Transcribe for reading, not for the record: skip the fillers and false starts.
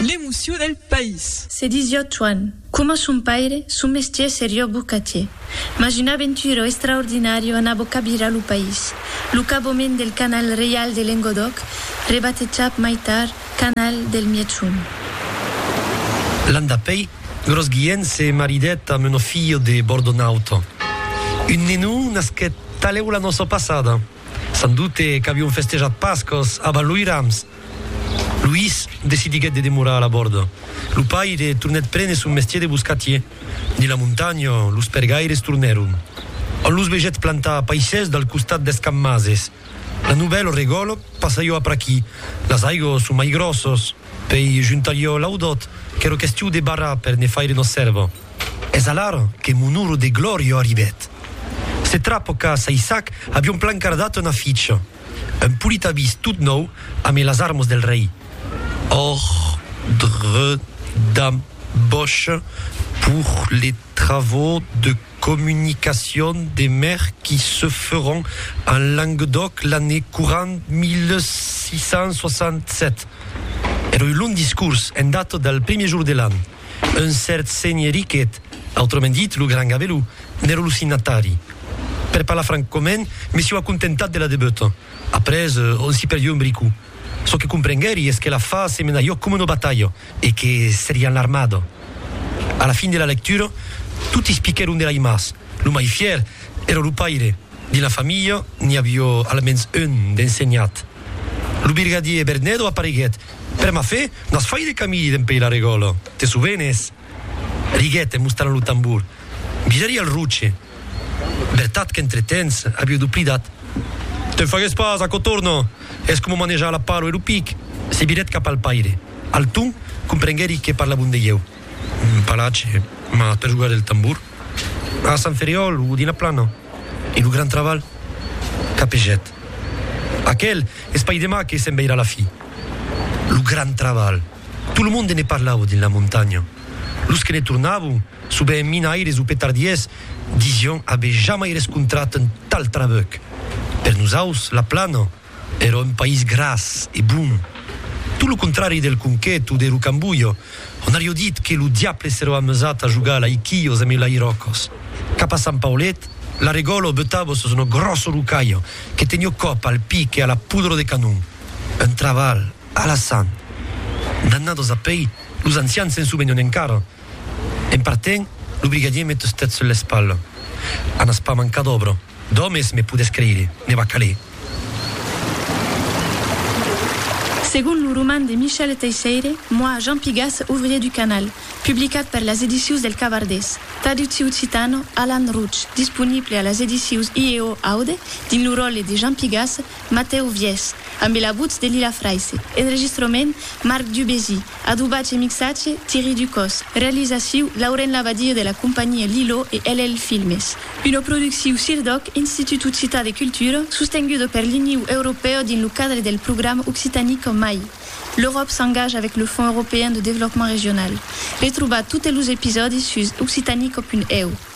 l'emotion del país. Se dizio Juan, come son padre, su mestier serio bucatier. Mas une aventure extraordinario anavo cabira lu país. Lu cabomen del canal real de Languedoc, rebatejat maitar canal del Miechun. L'andapei, gros Guillén se maridet a meno figlio de Bordonauto. Un nenu nasquet taleu la nosso passada. Sandute qu'avion festejat Pascos a lui Rams. Luis decidiguet de demorar a la bordo. Lu paire turnet prene sun mestier de buscatier. Di la montagna, lus pergaires turnerum. On lus veget plantar paisès dal costat des cammases. La nubelo regolo passaio a praqui. Las aigo sun mai grossos. Pei juntaio laudot, ch'ero questiu de barra per ne faire no servo. Es alar che munuro de glorio arrivet. Se trapoca sa Isaac avion plancardat un afficio. Un pulitabis tout nou a me las armos del rei. Ordre d'embauche pour les travaux de communication des mers qui se feront en Languedoc l'année courante 1667. Era un long discurs en dato dal primi jour de l'an. Un cert seigneur Riquet, autrement dit, lu gran gavelu, n'ero lu signatari. Per parlar francoment, mi si accontentat de la debuto. Après, on si perdió un bricou. So che comprengheri es che la fa se menaio come uno battaglio e che serian l'armado. Alla fin de la lectura, tutti spicheron de la imas. Lu mai fier era lu paire. Di la famiglia ne avio almens un d'ensegnat. Lu brigadier Bernedo appareguet. Per ma fe, nas fai de camini d'empei la regolo. Te suvenes? Riguette mustara lu tambur. Bisaria al ruce. Bertat che entretens avio duplidat. Te fagues pas a cotorno. Es come manejar la palo e lu pic. Se biret cap al paire. Al tun, comprengheri che parlabun de eu. Palace, ma per giocare il tambur. A San Feriol, u dina plano. E lu gran traval? Capeget. Aquel es pai de ma che sembeira la fi. Lu gran traval. Tout le monde ne parlava din la montagna. Lus che ne tornavu, sube en mina aires u petardies, dision ave jamais rescontrat un tal travec. Per nusaus, la plano, era un país gras e bun. Tu lo contrari del Cunchet o de Rucambuio, on ario dit che lu diable s'ero amusat a jugar la Iquios e me la Irocos. Cap a San Paulet, la regolo bettavo su uno grosso rucaio che tenio coppa al pic e alla pudro de canun. Un traval, alla san. Dannados a pei, lus anzians en subenion encaro. En parten, lu brigadier mette stet sulle spalle. Anas pa manca d'obro. Domes me pudes creire, ne va calé. Según le roman de Michel Teixeira, moi, Jean Pigas, ouvrier du canal, publicat per las edicius del Cavardès. Traductiu citano Alan Ruch, disponible a las edicius IEO Aude, din lo rol de Jean Pigas, Mateu Vies, amb la voz de Lila Fraisse. Enregistrament, Marc Dubézy. Adubatge e mixatge, Thierry Ducos. Realizació, Lauren Lavadio de la compagnie Lilo e LL Filmes. Una producció CIRDOC, Institut Occità de Cultura, sostenguda per l'Unió Europea din lo cadre del programme Occitanique MAI. L'Europe s'engage avec le Fonds européen de développement régional. Retrouvez tous les épisodes sur occitanico.eu.